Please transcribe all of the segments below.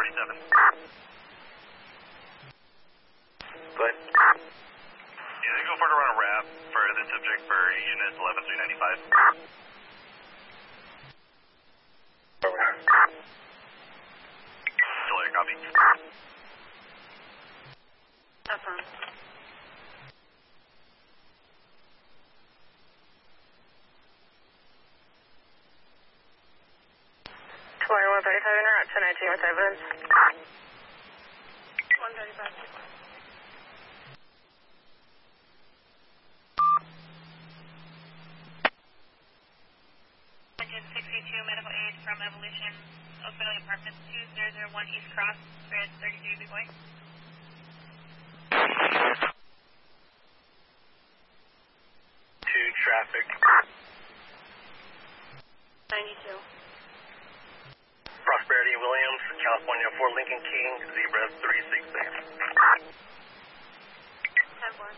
27. Go ahead. Yeah, they go for to run a wrap for the subject for unit 11395. Delay, copy. Affirm. 135 in route, 1019 with evidence. 135. Engine 682, medical aid from Evolution, Oakville Apartments 2001 East Cross, grid 32 Big Boy. To traffic. 92. Prosperity Williams, California 4 Lincoln King, Zebra 366. 10-4.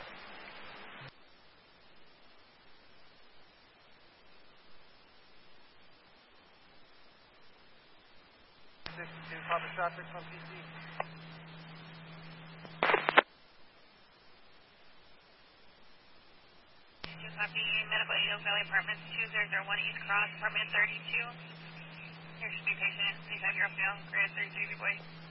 Copy traffic from PC. Copy, medical aid, Oakville Apartments 2001 East Cross, apartment 32. Here should be patient, please have your Oakville, grid 33 Big Boy.